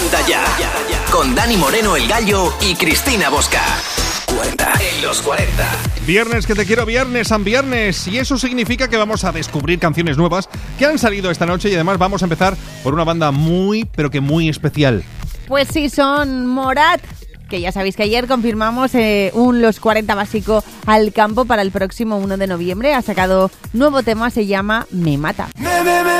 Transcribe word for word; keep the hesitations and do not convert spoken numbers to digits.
Levanta Ya, con Dani Moreno el Gallo y Cristina Bosca. cuarenta en los cuarenta. Viernes que te quiero, viernes, San Viernes. Y eso significa que vamos a descubrir canciones nuevas que han salido esta noche. Y además vamos a empezar por una banda muy, pero que muy especial. Pues sí, son Morat, que ya sabéis que ayer confirmamos eh, un Los cuarenta básico al campo para el próximo uno de noviembre. Ha sacado nuevo tema, se llama Me Mata.